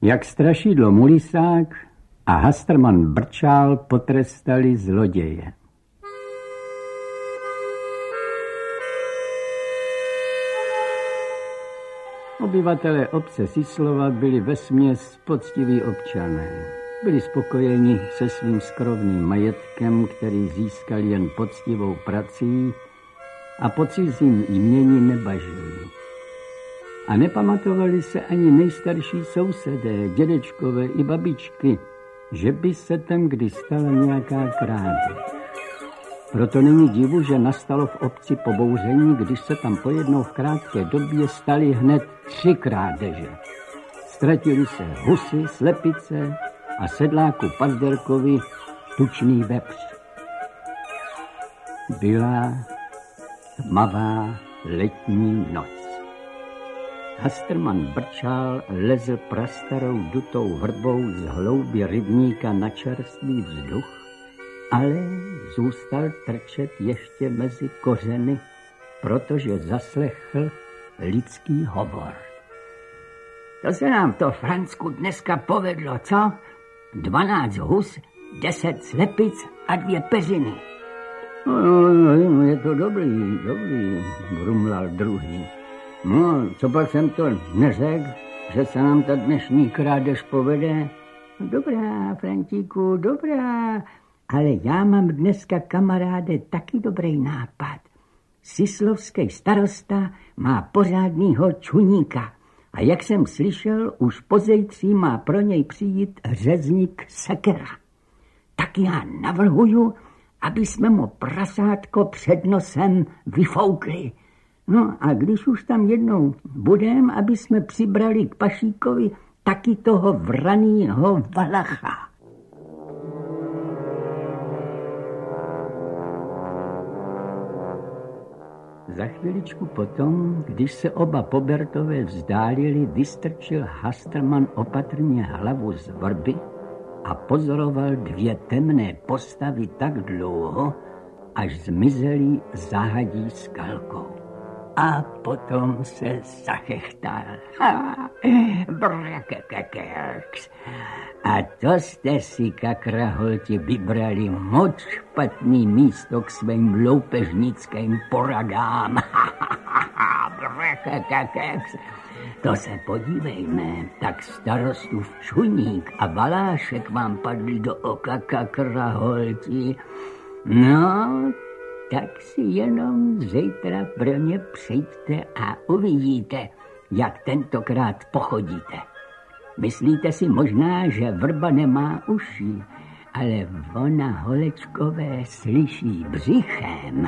Jak strašidlo Mulisák a Hastrman Brčál potrestali zloděje. Obyvatelé obce Syslova byli vesměs poctiví občané. Byli spokojeni se svým skromným majetkem, který získali jen poctivou prací a po cizím jmění nebažili. A nepamatovali se ani nejstarší sousedé, dědečkové i babičky, že by se tam kdy stala nějaká krádež. Proto není divu, že nastalo v obci pobouření, když se tam pojednou v krátké době staly hned 3 krádeže. Ztratili se husy, slepice a sedláku Pazderkovi tučný vepř. Byla tmavá letní noc. Hastrman Brčál lezl prastarou dutou vrbou z hloubi rybníka na čerstvý vzduch, ale zůstal trčet ještě mezi kořeny, protože zaslechl lidský hovor. To se nám to, Francku, dneska povedlo, co? 12 hus, 10 slepic a 2 peřiny. No, je to dobrý, brumlal druhý. No, co pak jsem to neřekl, že se nám ta dnešní krádež povede? Dobrá, Frantíku, dobrá, ale já mám dneska, kamaráde, taky dobrý nápad. Syslovský starosta má pořádnýho čuníka a jak jsem slyšel, už pozejtří má pro něj přijít řezník Sekera. Tak já navrhuju, aby jsme mu prasátko před nosem vyfoukli. No a když už tam jednou budem, aby jsme přibrali k Pašíkovi taky toho vranýho Valacha. Za chviličku potom, když se oba Pobertové vzdálili, vystrčil Hastrman opatrně hlavu z vrby a pozoroval 2 temné postavy tak dlouho, až zmizely záhadí skalkou. A potom se zachechtal. Brakakakaks. A to jste si, kakraholti, vybrali moc špatný místo k svým loupežnickým poradám. Brakakakaks. To se podívejme, tak starostův Čuník a Valášek vám padli do oka, kakraholti. No, tak si jenom zítra pro ně přijďte a uvidíte, jak tentokrát pochodíte. Myslíte si možná, že vrba nemá uši, ale ona, holečkové, slyší břichem.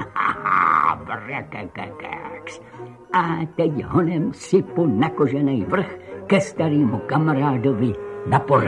A teď honem sypu na koženej vrch ke starému kamarádovi na poradu.